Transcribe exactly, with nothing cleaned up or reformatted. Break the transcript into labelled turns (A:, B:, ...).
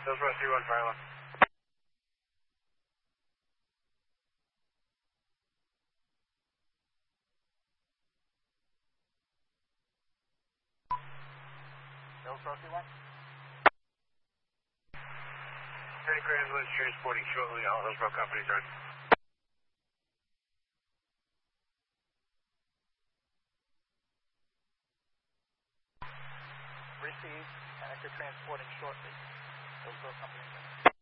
A: Hillsborough three one fire alarm.
B: Hillsborough three one.
A: Medical ambulance transporting shortly. All Hillsborough companies are.
B: Received. Actor transporting shortly. Hillsborough company.